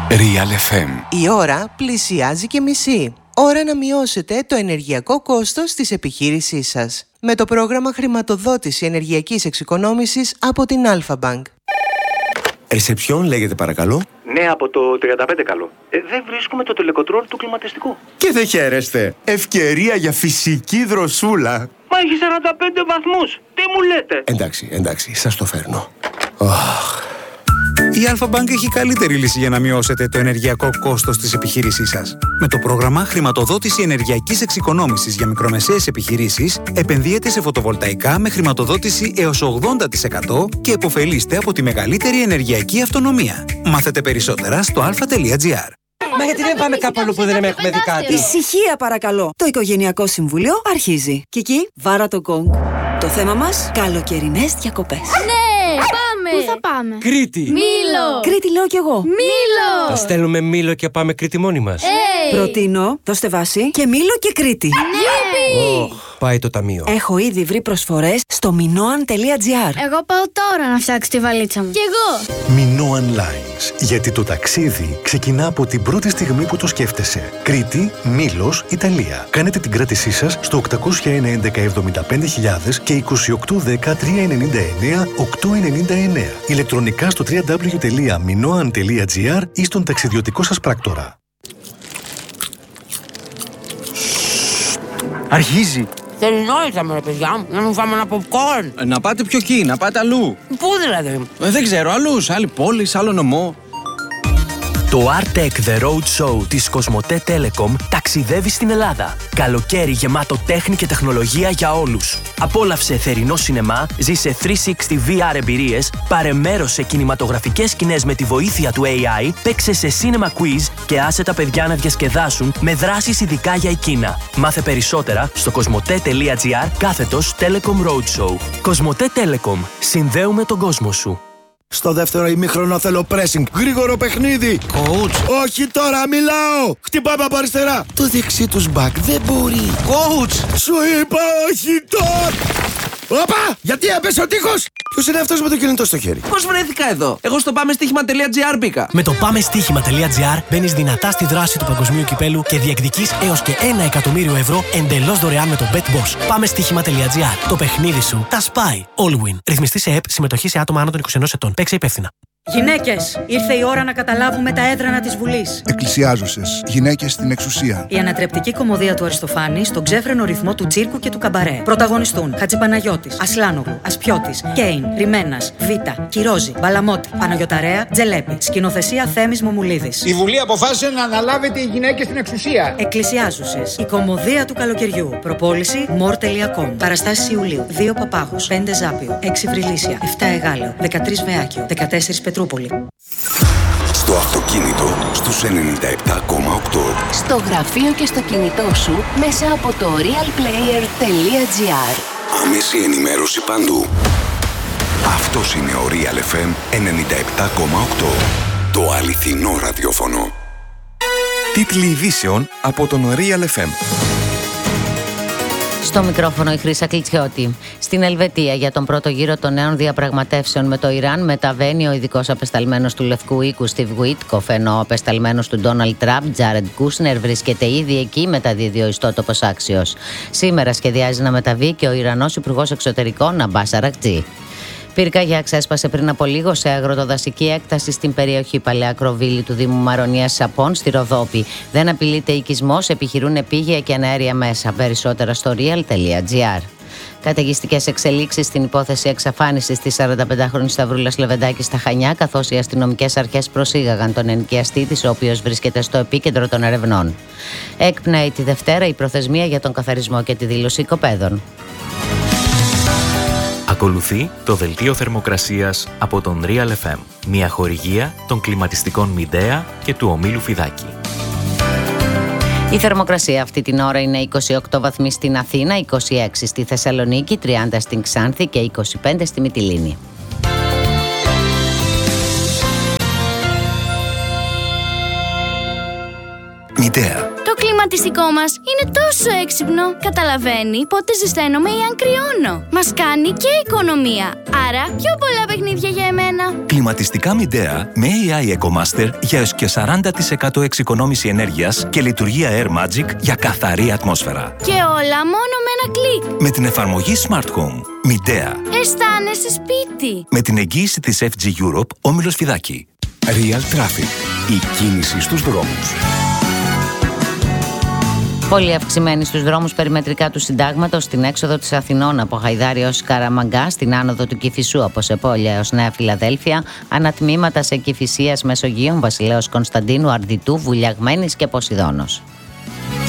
Real FM. Η ώρα πλησιάζει και μισή. Ώρα να μειώσετε το ενεργειακό κόστος της επιχείρησής σας. Με το πρόγραμμα χρηματοδότηση ενεργειακής εξοικονόμησης από την Alpha Bank. Ρεσεψιόν λέγεται παρακαλώ. Ναι, από το 35 καλό. Δεν βρίσκουμε το τελεκοτρόλ του κλιματιστικού. Και δεν χαίρεστε. Ευκαιρία για φυσική δροσούλα. Μα έχει 45 βαθμούς. Τι μου λέτε? Εντάξει, σας το φέρνω. Η Alpha Bank έχει καλύτερη λύση για να μειώσετε το ενεργειακό κόστος της επιχείρησής σας. Με το πρόγραμμα χρηματοδότηση ενεργειακής εξοικονόμησης για μικρομεσαίες επιχειρήσεις, επενδύετε σε φωτοβολταϊκά με χρηματοδότηση έως 80% και επωφελείστε από τη μεγαλύτερη ενεργειακή αυτονομία. Μάθετε περισσότερα στο alpha.gr. Μα γιατί δεν πάμε κάπου αλλού που δεν έχουμε δει κάτι? Ησυχία παρακαλώ. Το Οικογενειακό Συμβούλιο αρχίζει. Κική, βάρα το γκονγκ. Το θέμα μας, καλοκαιρινές διακοπές. Ναι, πάμε! Πού θα πάμε? Κρήτη! Μήλο! Κρήτη λέω κι εγώ. Μήλο! Θα στέλνουμε Μήλο και πάμε Κρήτη μόνοι μας. Προτείνω, δώστε βάση, και Μήλο και Κρήτη. Γιουπι! Πάει το ταμείο. Έχω ήδη βρει προσφορές στο minoan.gr. Εγώ πάω τώρα να φτιάξω τη βαλίτσα μου. Κι εγώ! Minoan Lines. Γιατί το ταξίδι ξεκινά από την πρώτη στιγμή που το σκέφτεσαι. Κρήτη, Μήλος, Ιταλία. Κάνετε την κράτησή σας στο 801-1175.000 και 2810-399-899. Ηλεκτρονικά στο www.minoan.gr ή στον ταξιδιωτικό σας πράκτορα. Αρχίζει. Τελειώσαμε ρε παιδιά, να μην φάμε ένα popcorn. Να πάτε πιο εκεί, να πάτε αλλού. Πού δηλαδή? Δεν ξέρω, αλλού, άλλη πόλη, άλλο νομό. Το Artec The Road Show της Κοσμοτέ Telecom ταξιδεύει στην Ελλάδα. Καλοκαίρι γεμάτο τέχνη και τεχνολογία για όλους. Απόλαυσε θερινό σινεμά, ζήσε 360 VR εμπειρίες, πάρε μέρος σε κινηματογραφικές σκηνές με τη βοήθεια του AI, παίξε σε cinema quiz και άσε τα παιδιά να διασκεδάσουν με δράσεις ειδικά για εκείνα. Μάθε περισσότερα στο κοσμοτέ.gr/Telecom Roadshow. Κοσμοτέ Telecom. Συνδέουμε τον κόσμο σου. Στο δεύτερο ημίχρονο θέλω pressing. Γρήγορο παιχνίδι. Coach. Όχι τώρα, μιλάω. Χτυπάμε από αριστερά. Το δεξί τους μπακ δεν μπορεί. Coach. Σου είπα όχι τώρα. Όπα! Γιατί έπεσε ο τείχος! Ποιος είναι αυτός με το κινητό στο χέρι? Πώς βρέθηκα εδώ? Εγώ στο πάμεστοίχημα.gr μπήκα. Με το πάμεστοίχημα.gr μπαίνεις δυνατά στη δράση του παγκοσμίου κυπέλου και διεκδικείς έως και 1 εκατομμύριο ευρώ εντελώς δωρεάν με το BetBoss. Πάμεστοίχημα.gr. Το παιχνίδι σου τα σπάει. All win. Ρυθμιστή σε ΕΠ, συμμετοχή σε άτομα άνω των 21 ετών. Παίξε υπεύθυνα. Γυναίκες, ήρθε η ώρα να καταλάβουμε τα έδρανα της Βουλής. Εκκλησιάζωσες, γυναίκες στην εξουσία. Η ανατρεπτική κωμωδία του Αριστοφάνη στον ξέφρενο ρυθμό του τσίρκου και του καμπαρέ. Πρωταγωνιστούν Χατζηπαναγιώτης, Ασλάνογλου, Ασπιώτης, Κέιν, Ριμένας, Βίτα, Κυρόζη, Μπαλαμότη, Παναγιωταρέα, Τζελέπη. Σκηνοθεσία Θέμης Μομουλίδης. Η Βουλή αποφάσισε να αναλάβετε οι γυναίκες στην εξουσία. Εκκλησιάζωσες, η κωμωδία του καλοκαιριού. Προπόληση more.com. Παραστάσεις Ιουλίου. 2 Παπάγος, 5 Ζάπιο, 6 Βρυλίσια, 7 Εγάλεο, 13 Βεάκιο, 14 Πετρούπολη. Στο αυτοκίνητο στους 97,8. Στο γραφείο και στο κινητό σου μέσα από το realplayer.gr. Άμεση ενημέρωση παντού. Αυτός είναι ο Real FM 97,8. Το αληθινό ραδιόφωνο. Τίτλοι ειδήσεων από τον Real FM. Στο μικρόφωνο η Χρύσα Κλιτσιώτη. Στην Ελβετία για τον πρώτο γύρο των νέων διαπραγματεύσεων με το Ιράν μεταβαίνει ο ειδικός απεσταλμένος του Λευκού Οίκου Στιβ Γουίτκοφ, ενώ ο απεσταλμένος του Ντόναλντ Τραμπ, Τζάρεντ Κούσνερ, βρίσκεται ήδη εκεί, μεταδίδει ο ιστότοπος Άξιος. Σήμερα σχεδιάζει να μεταβεί και ο Ιρανός Υπουργός Εξωτερικών Αμπάς Αρακτζή. Πυρκαγιά ξέσπασε πριν από λίγο σε αγροτοδασική έκταση στην περιοχή Παλαιά Κροβίλη του Δήμου Μαρονίας Σαπών στη Ροδόπη. Δεν απειλείται οικισμός, επιχειρούν επίγεια και αναέρια μέσα. Περισσότερα στο real.gr. Καταιγιστικές εξελίξεις στην υπόθεση εξαφάνισης της 45χρονης Σταυρούλας Λεβεντάκη στα Χανιά, καθώς οι αστυνομικές αρχές προσήγαγαν τον ενοικιαστή της, ο οποίος βρίσκεται στο επίκεντρο των ερευνών. Έκπνεε τη Δευτέρα η προθεσμία για τον καθαρισμό και τη δήλωση οικοπαίδων. Ακολουθεί το δελτίο θερμοκρασίας από τον Real FM, μια χορηγία των κλιματιστικών Μιντέα και του ομίλου Φιδάκη. Η θερμοκρασία αυτή την ώρα είναι 28 βαθμοί στην Αθήνα, 26 στη Θεσσαλονίκη, 30 στην Ξάνθη και 25 στη Μυτιλήνη. Μιντέα. Το κλίμα κλιματιστικό μας είναι τόσο έξυπνο. Καταλαβαίνει πότε ζεσταίνομαι ή αν κρυώνω. Μας κάνει και οικονομία. Άρα πιο πολλά παιχνίδια για εμένα. Κλιματιστικά Midea με AI EcoMaster για έως και 40% εξοικονόμηση ενέργειας και λειτουργία Air Magic για καθαρή ατμόσφαιρα. Και όλα μόνο με ένα κλικ. Με την εφαρμογή Smart Home. Midea. Αισθάνεσαι σπίτι. Με την εγγύηση της FG Europe, Όμιλος Φιδάκη. Real Traffic. Η κίνηση στους δρόμους. Πολύ αυξημένη στους δρόμους περιμετρικά του Συντάγματος, στην έξοδο της Αθηνών από Χαϊδάρη ως Καραμαγκά, στην άνοδο του Κηφισού από Σεπόλια έως Νέα Φιλαδέλφια, ανατμήματα σε Κηφισίας, Μεσογείων, Βασιλέως Κωνσταντίνου, Αρδιτού, Βουλιαγμένης και Ποσειδώνος.